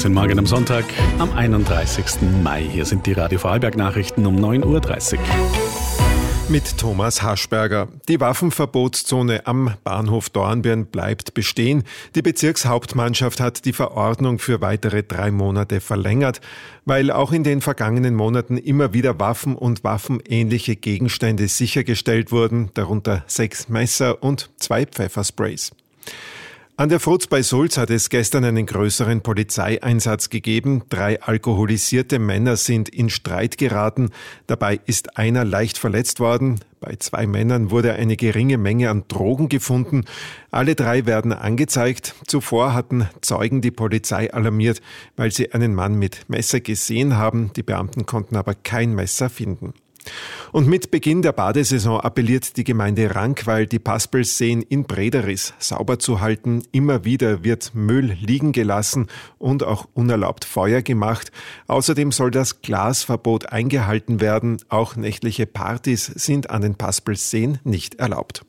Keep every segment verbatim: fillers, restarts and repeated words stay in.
Den Morgen am Sonntag, am einunddreißigsten Mai. Hier sind die Radio Vorarlberg-Nachrichten um neun Uhr dreißig. Mit Thomas Haschberger. Die Waffenverbotszone am Bahnhof Dornbirn bleibt bestehen. Die Bezirkshauptmannschaft hat die Verordnung für weitere drei Monate verlängert, weil auch in den vergangenen Monaten immer wieder Waffen und waffenähnliche Gegenstände sichergestellt wurden, darunter sechs Messer und zwei Pfeffersprays. An der Frutz bei Sulz hat es gestern einen größeren Polizeieinsatz gegeben. Drei alkoholisierte Männer sind in Streit geraten. Dabei ist einer leicht verletzt worden. Bei zwei Männern wurde eine geringe Menge an Drogen gefunden. Alle drei werden angezeigt. Zuvor hatten Zeugen die Polizei alarmiert, weil sie einen Mann mit Messer gesehen haben. Die Beamten konnten aber kein Messer finden. Und mit Beginn der Badesaison appelliert die Gemeinde Rankweil, die Paspelsseen in Brederis sauber zu halten. Immer wieder wird Müll liegen gelassen und auch unerlaubt Feuer gemacht. Außerdem soll das Glasverbot eingehalten werden. Auch nächtliche Partys sind an den Paspelsseen nicht erlaubt.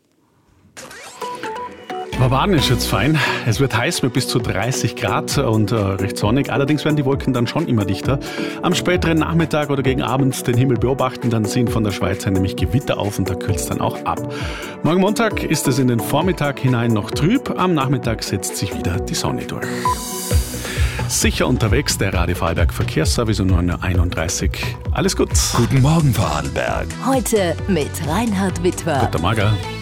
Baden ist jetzt fein. Es wird heiß mit bis zu dreißig Grad und äh, recht sonnig. Allerdings werden die Wolken dann schon immer dichter. Am späteren Nachmittag oder gegen Abend den Himmel beobachten, dann ziehen von der Schweiz her nämlich Gewitter auf und da kühlt es dann auch ab. Morgen Montag ist es in den Vormittag hinein noch trüb. Am Nachmittag setzt sich wieder die Sonne durch. Sicher unterwegs, der Radio Vorarlberg Verkehrsservice um neun Uhr einunddreißig. Alles gut. Guten Morgen, Vorarlberg. Heute mit Reinhard Wittwer. Guten Morgen.